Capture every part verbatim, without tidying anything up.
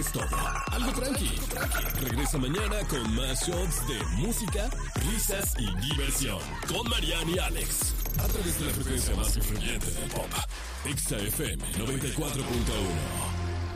es todo. Algo tranqui. Regresa mañana con más shots de música, risas y diversión. Con Mariana y Alex. A través de la frecuencia más influyente del pop. Exa F M noventa y cuatro punto uno.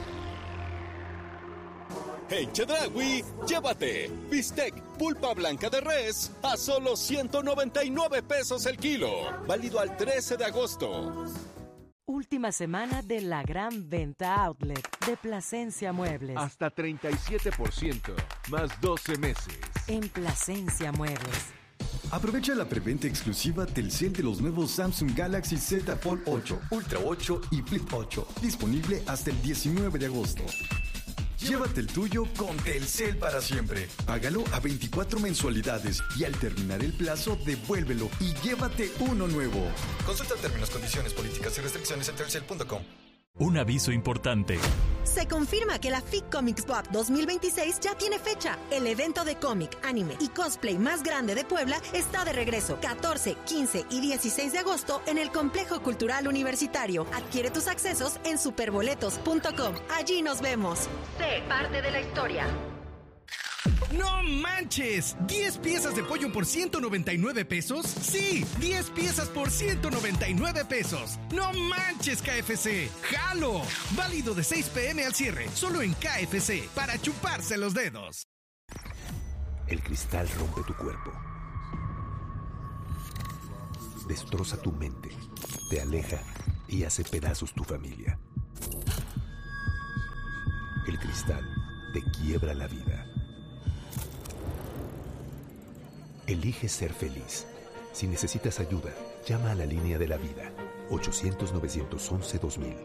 En Chedraui, llévate bistec pulpa blanca de res a solo ciento noventa y nueve pesos el kilo. Válido al trece de agosto. Última semana de la gran venta outlet de Plasencia Muebles. Hasta treinta y siete por ciento, más doce meses. En Plasencia Muebles. Aprovecha la preventa exclusiva Telcel de los nuevos Samsung Galaxy Z Fold ocho, Ultra ocho y Flip ocho. Disponible hasta el diecinueve de agosto. Llévate el tuyo con Telcel para siempre. Págalo a veinticuatro mensualidades y al terminar el plazo, devuélvelo y llévate uno nuevo. Consulta términos, condiciones, políticas y restricciones en telcel punto com. Un aviso importante. Se confirma que la F I C Comics Pop dos mil veintiséis ya tiene fecha. El evento de cómic, anime y cosplay más grande de Puebla está de regreso. catorce, quince y dieciséis de agosto en el Complejo Cultural Universitario. Adquiere tus accesos en superboletos punto com. Allí nos vemos. Sé parte de la historia. ¡No manches! ¿diez piezas de pollo por ciento noventa y nueve pesos? ¡Sí! ¡diez piezas por ciento noventa y nueve pesos! ¡No manches, K F C! ¡Jalo! Válido de seis p m al cierre, solo en K F C, para chuparse los dedos. El cristal rompe tu cuerpo. Destroza tu mente, te aleja y hace pedazos tu familia. El cristal te quiebra la vida. Elige ser feliz. Si necesitas ayuda, llama a la línea de la vida. ochocientos, novecientos once, dos mil.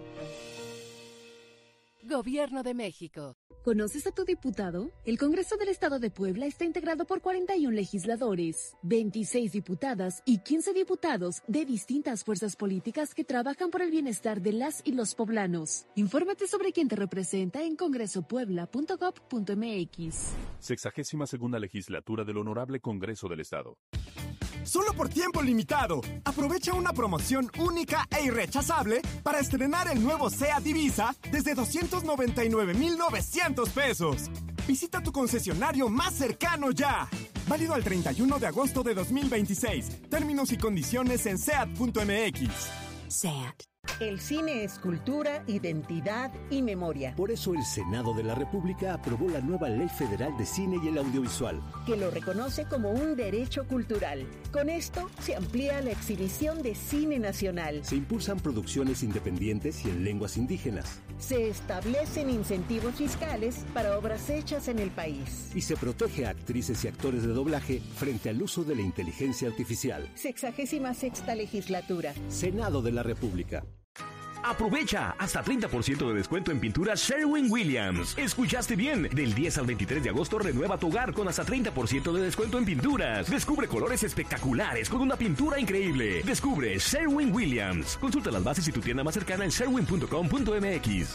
Gobierno de México. ¿Conoces a tu diputado? El Congreso del Estado de Puebla está integrado por cuarenta y uno legisladores, veintiséis diputadas y quince diputados de distintas fuerzas políticas que trabajan por el bienestar de las y los poblanos. Infórmate sobre quién te representa en congreso puebla punto gob punto m x. Sexagésima segunda legislatura del Honorable Congreso del Estado. Solo por tiempo limitado. Aprovecha una promoción única e irrechazable para estrenar el nuevo SEAT Ibiza desde doscientos noventa y nueve mil novecientos pesos. Visita tu concesionario más cercano ya. Válido al treinta y uno de agosto de dos mil veintiséis. Términos y condiciones en seat punto m x. SEAT. El cine es cultura, identidad y memoria. Por eso el Senado de la República aprobó la nueva Ley Federal de Cine y el Audiovisual, que lo reconoce como un derecho cultural. Con esto se amplía la exhibición de cine nacional. Se impulsan producciones independientes y en lenguas indígenas. Se establecen incentivos fiscales para obras hechas en el país. Y se protege a actrices y actores de doblaje frente al uso de la inteligencia artificial. Sexagésima sexta legislatura. Senado de la República. Aprovecha hasta treinta por ciento de descuento en pinturas Sherwin-Williams. ¿Escuchaste bien? Del diez al veintitrés de agosto renueva tu hogar con hasta treinta por ciento de descuento en pinturas. Descubre colores espectaculares con una pintura increíble. Descubre Sherwin-Williams. Consulta las bases y tu tienda más cercana en sherwin punto com punto m x.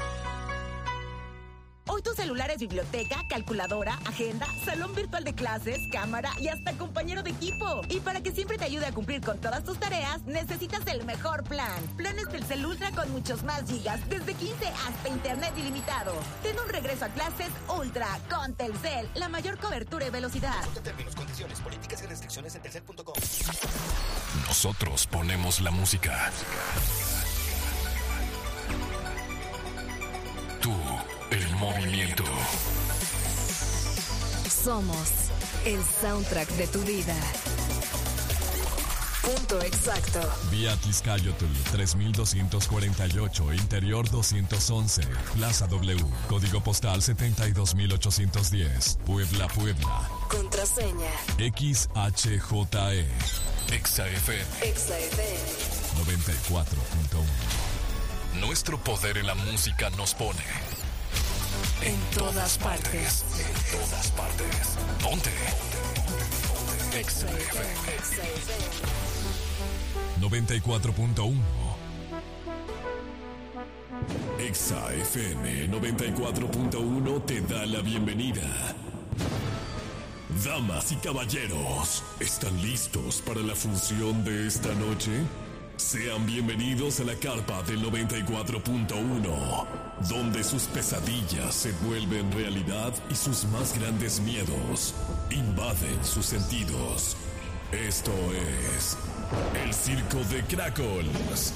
Hoy tu celular es biblioteca, calculadora, agenda, salón virtual de clases, cámara y hasta compañero de equipo. Y para que siempre te ayude a cumplir con todas tus tareas, necesitas el mejor plan. Planes Telcel Ultra con muchos más gigas, desde quince hasta internet ilimitado. Ten un regreso a clases Ultra con Telcel, la mayor cobertura y velocidad. Consulta términos, condiciones, políticas y restricciones en telcel punto com. Nosotros ponemos la música. Tú, el movimiento. Somos el soundtrack de tu vida. Punto exacto. Vía Tizcayotl tres mil doscientos cuarenta y ocho, Interior doscientos once, Plaza W, Código Postal setenta y dos mil ochocientos diez, Puebla, Puebla. Contraseña X H J E. Exa F M. Exa F M noventa y cuatro punto uno. Nuestro poder en la música nos pone en todas partes. En todas partes. Ponte. Exa F M noventa y cuatro punto uno. Exa F M noventa y cuatro punto uno te da la bienvenida. Damas y caballeros, ¿están listos para la función de esta noche? Sean bienvenidos a la carpa del noventa y cuatro punto uno, donde sus pesadillas se vuelven realidad y sus más grandes miedos invaden sus sentidos. Esto es el Circo de Crackles.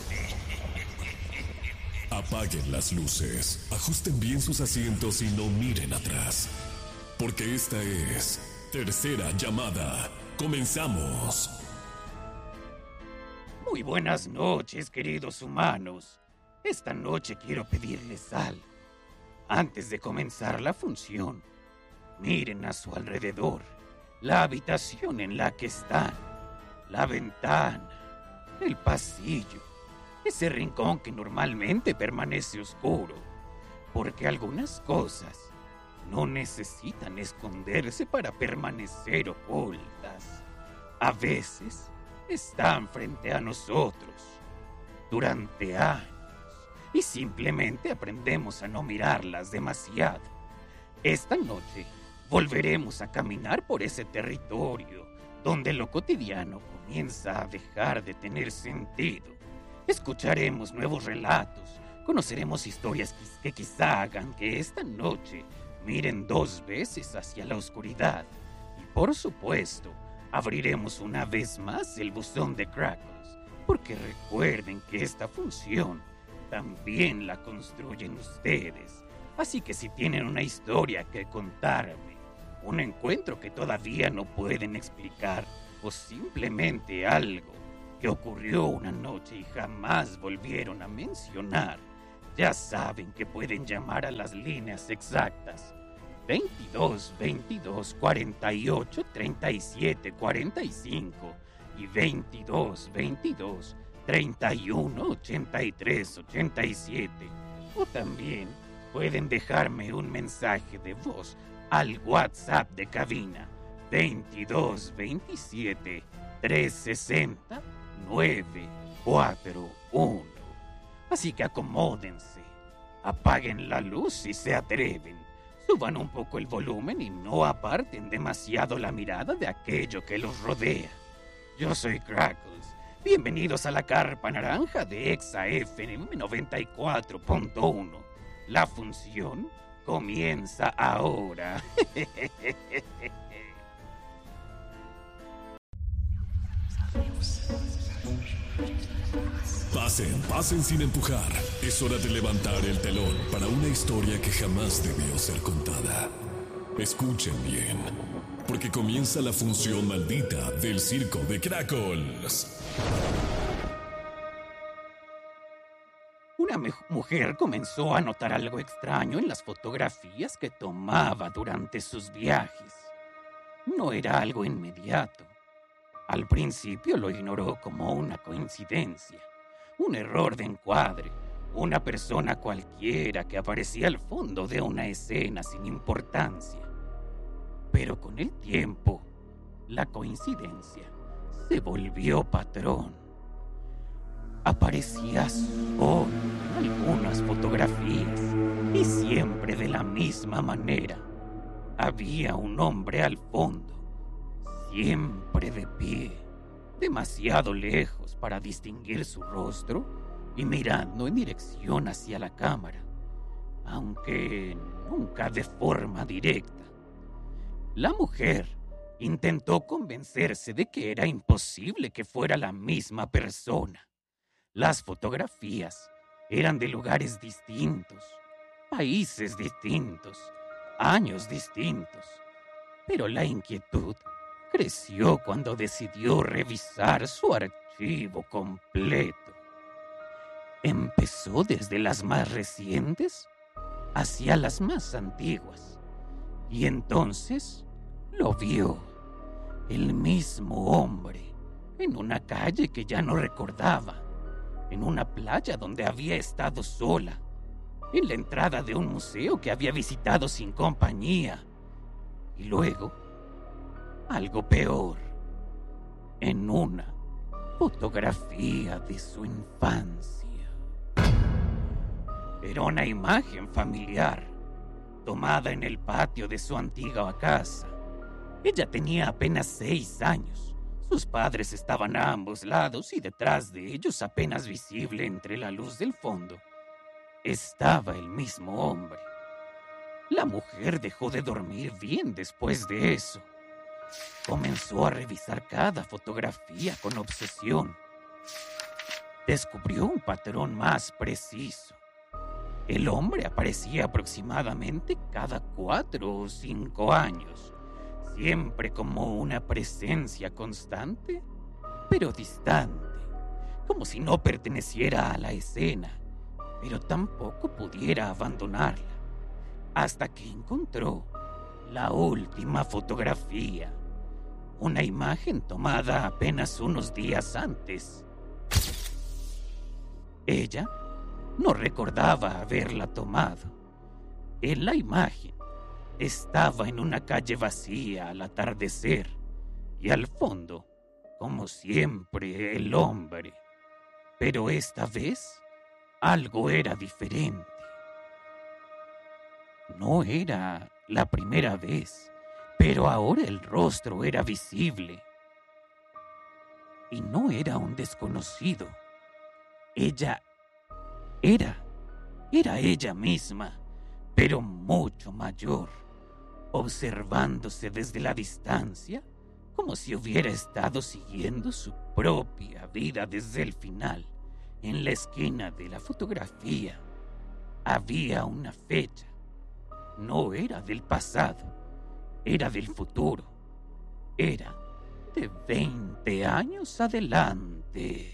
Apaguen las luces, ajusten bien sus asientos y no miren atrás, porque esta es Tercera Llamada. ¡Comenzamos! Muy buenas noches, queridos humanos. Esta noche quiero pedirles algo. Antes de comenzar la función, miren a su alrededor, la habitación en la que están, la ventana, el pasillo, ese rincón que normalmente permanece oscuro, porque algunas cosas no necesitan esconderse para permanecer ocultas. A veces están frente a nosotros durante años y simplemente aprendemos a no mirarlas demasiado. Esta noche volveremos a caminar por ese territorio donde lo cotidiano comienza a dejar de tener sentido. Escucharemos nuevos relatos, conoceremos historias que quizá hagan que esta noche miren dos veces hacia la oscuridad. Y por supuesto, abriremos una vez más el buzón de Crackles, porque recuerden que esta función también la construyen ustedes. Así que si tienen una historia que contarme, un encuentro que todavía no pueden explicar, o simplemente algo que ocurrió una noche y jamás volvieron a mencionar, ya saben que pueden llamar a las líneas exactas veintidós, veintidós, cuarenta y ocho, treinta y siete, cuarenta y cinco y veintidós, veintidós, treinta y uno, ochenta y tres, ochenta y siete. O también pueden dejarme un mensaje de voz al WhatsApp de cabina veintidós, veintisiete, trescientos sesenta, nueve cuatro uno. Así que acomódense, apaguen la luz si se atreven, suban un poco el volumen y no aparten demasiado la mirada de aquello que los rodea. Yo soy Crackles. Bienvenidos a la carpa naranja de Exa F M noventa y cuatro punto uno. La función comienza ahora. Pasen, pasen sin empujar. Es hora de levantar el telón para una historia que jamás debió ser contada. Escuchen bien, porque comienza la función maldita del Circo de Crackles. Una mujer comenzó a notar algo extraño en las fotografías que tomaba durante sus viajes. No era algo inmediato. Al principio lo ignoró como una coincidencia, un error de encuadre, una persona cualquiera que aparecía al fondo de una escena sin importancia. Pero con el tiempo, la coincidencia se volvió patrón. Aparecía solo en algunas fotografías y siempre de la misma manera. Había un hombre al fondo, siempre de pie, demasiado lejos para distinguir su rostro y mirando en dirección hacia la cámara, aunque nunca de forma directa. La mujer intentó convencerse de que era imposible que fuera la misma persona. Las fotografías eran de lugares distintos, países distintos, años distintos, pero la inquietud creció cuando decidió revisar su archivo completo. Empezó desde las más recientes hacia las más antiguas, y entonces lo vio, el mismo hombre, en una calle que ya no recordaba, en una playa donde había estado sola, en la entrada de un museo que había visitado sin compañía, y luego, algo peor, en una fotografía de su infancia. Era una imagen familiar, tomada en el patio de su antigua casa. Ella tenía apenas seis años. Sus padres estaban a ambos lados y detrás de ellos, apenas visible entre la luz del fondo, estaba el mismo hombre. La mujer dejó de dormir bien después de eso. Comenzó a revisar cada fotografía con obsesión. Descubrió un patrón más preciso. El hombre aparecía aproximadamente cada cuatro o cinco años, siempre como una presencia constante, pero distante, como si no perteneciera a la escena, pero tampoco pudiera abandonarla, hasta que encontró la última fotografía, una imagen tomada apenas unos días antes. Ella no recordaba haberla tomado. En la imagen estaba en una calle vacía al atardecer y al fondo, como siempre, el hombre. Pero esta vez algo era diferente. No era la primera vez, pero ahora el rostro era visible. Y no era un desconocido. Ella era, era ella misma, pero mucho mayor, observándose desde la distancia, como si hubiera estado siguiendo su propia vida desde el final. En la esquina de la fotografía había una fecha. No era del pasado, era del futuro. Era de veinte años adelante.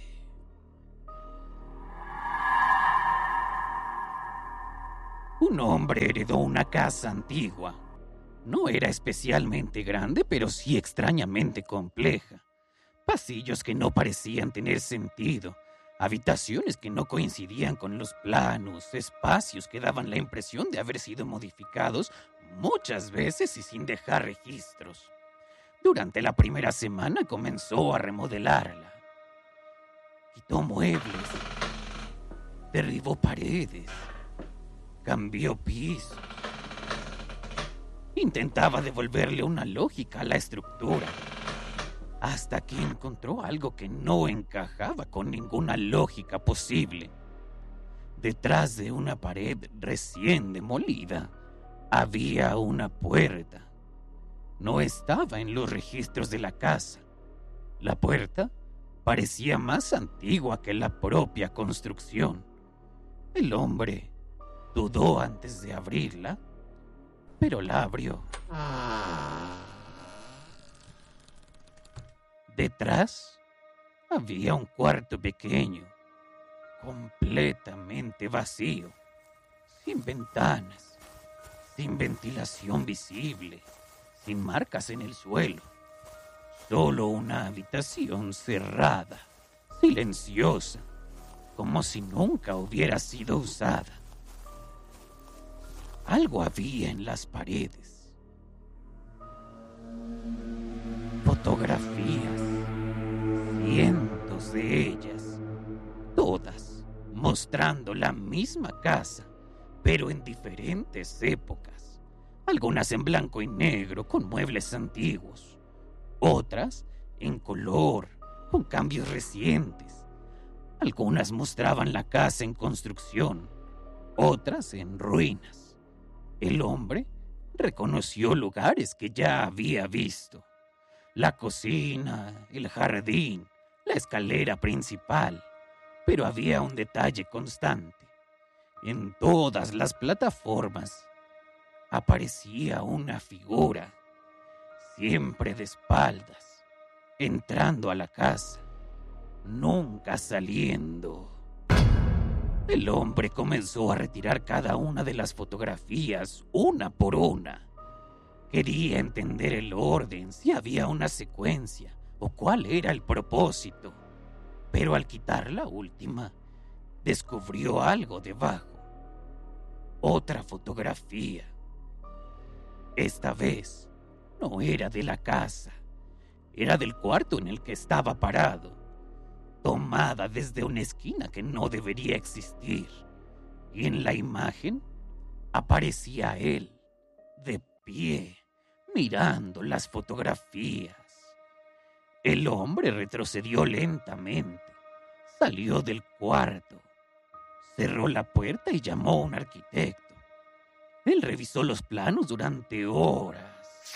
Un hombre heredó una casa antigua. No era especialmente grande, pero sí extrañamente compleja. Pasillos que no parecían tener sentido. Habitaciones que no coincidían con los planos. Espacios que daban la impresión de haber sido modificados muchas veces y sin dejar registros. Durante la primera semana comenzó a remodelarla. Quitó muebles. Derribó paredes. Cambió pisos. Intentaba devolverle una lógica a la estructura, hasta que encontró algo que no encajaba con ninguna lógica posible. Detrás de una pared recién demolida, había una puerta. No estaba en los registros de la casa. La puerta parecía más antigua que la propia construcción. El hombre dudó antes de abrirla, pero la abrió. Detrás había un cuarto pequeño, completamente vacío, sin ventanas, sin ventilación visible, sin marcas en el suelo. Solo una habitación cerrada, silenciosa, como si nunca hubiera sido usada. Algo había en las paredes. Fotografías, cientos de ellas, todas mostrando la misma casa, pero en diferentes épocas. Algunas en blanco y negro, con muebles antiguos. Otras en color, con cambios recientes. Algunas mostraban la casa en construcción, otras en ruinas. El hombre reconoció lugares que ya había visto. La cocina, el jardín, la escalera principal. Pero había un detalle constante. En todas las plataformas aparecía una figura, siempre de espaldas, entrando a la casa, nunca saliendo. El hombre comenzó a retirar cada una de las fotografías, una por una. Quería entender el orden, si había una secuencia o cuál era el propósito. Pero al quitar la última, descubrió algo debajo. Otra fotografía. Esta vez no era de la casa, era del cuarto en el que estaba parado. Tomada desde una esquina que no debería existir. Y en la imagen aparecía él, de pie, mirando las fotografías. El hombre retrocedió lentamente, salió del cuarto, cerró la puerta y llamó a un arquitecto. Él revisó los planos durante horas.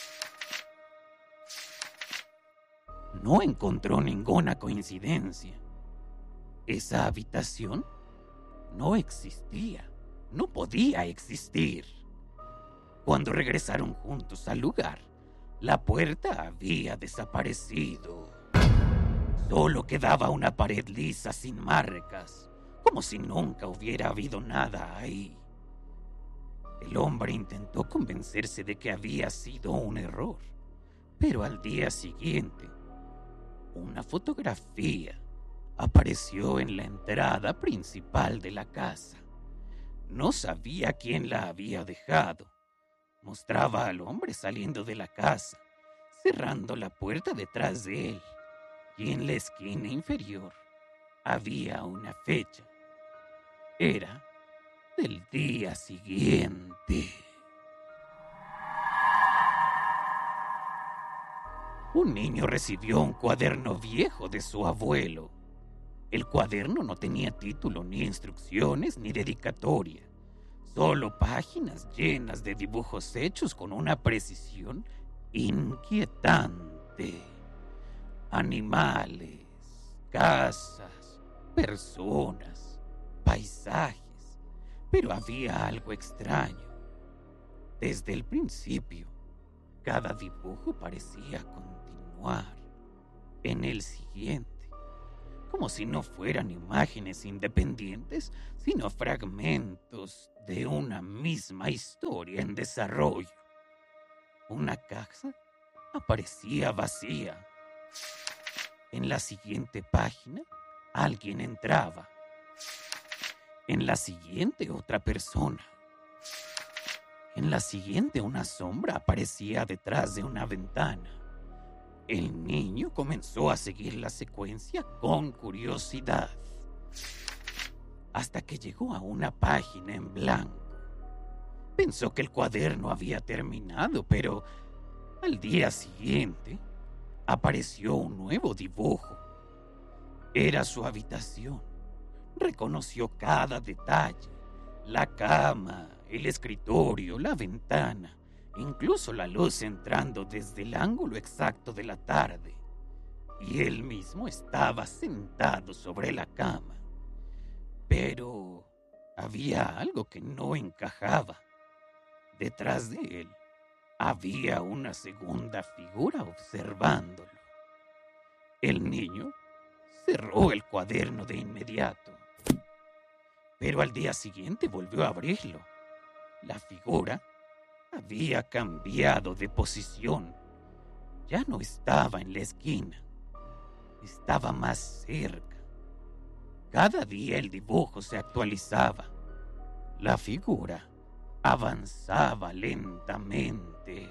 No encontró ninguna coincidencia. Esa habitación no existía, no podía existir. Cuando regresaron juntos al lugar, la puerta había desaparecido. Solo quedaba una pared lisa sin marcas, como si nunca hubiera habido nada ahí. El hombre intentó convencerse de que había sido un error, pero al día siguiente, una fotografía apareció en la entrada principal de la casa. No sabía quién la había dejado. Mostraba al hombre saliendo de la casa, cerrando la puerta detrás de él, y en la esquina inferior había una fecha. Era del día siguiente. Un niño recibió un cuaderno viejo de su abuelo. El cuaderno no tenía título, ni instrucciones, ni dedicatoria. Solo páginas llenas de dibujos hechos con una precisión inquietante. Animales, casas, personas, paisajes. Pero había algo extraño. Desde el principio, cada dibujo parecía continuar en el siguiente, como si no fueran imágenes independientes, sino fragmentos de una misma historia en desarrollo. Una casa aparecía vacía. En la siguiente página, alguien entraba. En la siguiente, otra persona. En la siguiente, una sombra aparecía detrás de una ventana. El niño comenzó a seguir la secuencia con curiosidad, hasta que llegó a una página en blanco. Pensó que el cuaderno había terminado, pero al día siguiente apareció un nuevo dibujo. Era su habitación. Reconoció cada detalle: la cama, el escritorio, la ventana, incluso la luz entrando desde el ángulo exacto de la tarde. Y él mismo estaba sentado sobre la cama. Pero había algo que no encajaba. Detrás de él había una segunda figura observándolo. El niño cerró el cuaderno de inmediato. Pero al día siguiente volvió a abrirlo. La figura había cambiado de posición. Ya no estaba en la esquina. Estaba más cerca. Cada día el dibujo se actualizaba. La figura avanzaba lentamente.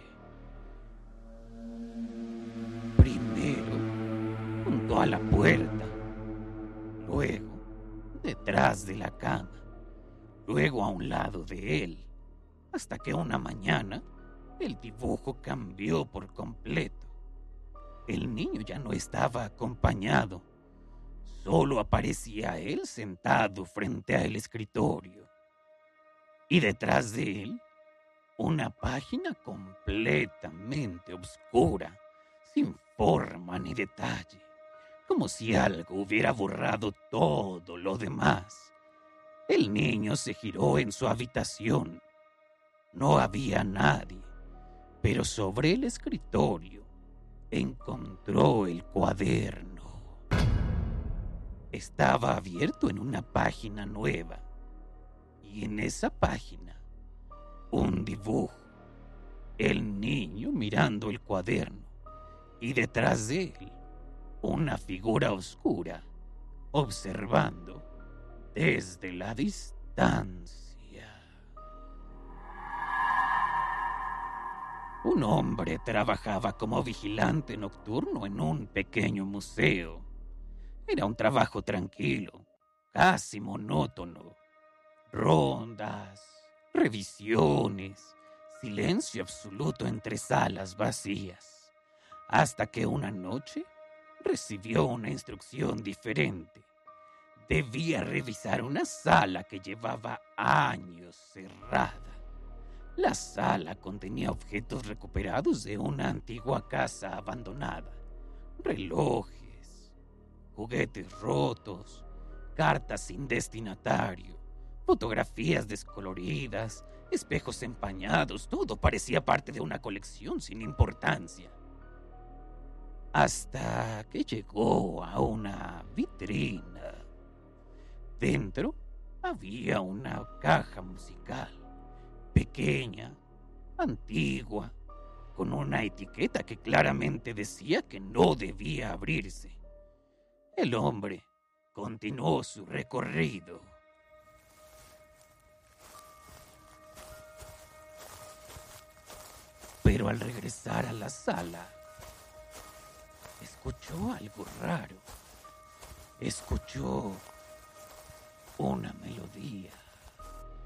Primero, junto a la puerta. Luego, detrás de la cama. Luego a un lado de él. Hasta que una mañana el dibujo cambió por completo. El niño ya no estaba acompañado. Solo aparecía él sentado frente al escritorio. Y detrás de él, una página completamente oscura, sin forma ni detalle, como si algo hubiera borrado todo lo demás. El niño se giró en su habitación. No había nadie, pero sobre el escritorio encontró el cuaderno. Estaba abierto en una página nueva, y en esa página, un dibujo. El niño mirando el cuaderno, y detrás de él, una figura oscura, observando desde la distancia. Un hombre trabajaba como vigilante nocturno en un pequeño museo. Era un trabajo tranquilo, casi monótono. Rondas, revisiones, silencio absoluto entre salas vacías. Hasta que una noche, recibió una instrucción diferente. Debía revisar una sala que llevaba años cerrada. La sala contenía objetos recuperados de una antigua casa abandonada. Relojes, juguetes rotos, cartas sin destinatario, fotografías descoloridas, espejos empañados. Todo parecía parte de una colección sin importancia. Hasta que llegó a una vitrina. Dentro había una caja musical, pequeña, antigua, con una etiqueta que claramente decía que no debía abrirse. El hombre continuó su recorrido. Pero al regresar a la sala, escuchó algo raro. Escuchó una melodía.